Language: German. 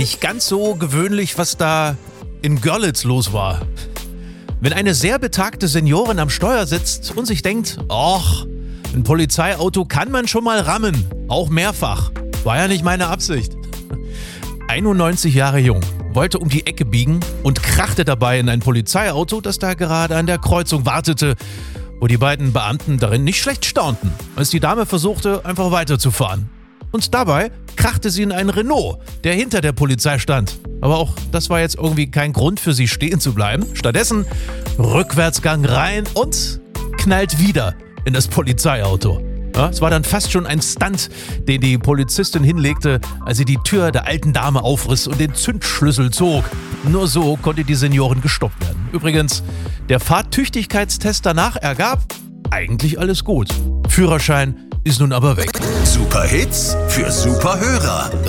nicht ganz so gewöhnlich, was da in Görlitz los war. Wenn eine sehr betagte Seniorin am Steuer sitzt und sich denkt, ach, ein Polizeiauto kann man schon mal rammen, auch mehrfach. War ja nicht meine Absicht. 91 Jahre jung, wollte um die Ecke biegen und krachte dabei in ein Polizeiauto, das da gerade an der Kreuzung wartete, wo die beiden Beamten darin nicht schlecht staunten, als die Dame versuchte, einfach weiterzufahren. Und dabei krachte sie in einen Renault, der hinter der Polizei stand. Aber auch das war jetzt irgendwie kein Grund für sie stehen zu bleiben. Stattdessen Rückwärtsgang rein und knallt wieder in das Polizeiauto. Ja, es war dann fast schon ein Stunt, den die Polizistin hinlegte, als sie die Tür der alten Dame aufriss und den Zündschlüssel zog. Nur so konnte die Seniorin gestoppt werden. Übrigens, der Fahrtüchtigkeitstest danach ergab, eigentlich alles gut. Führerschein ist nun aber weg. Super Hits für Super Hörer.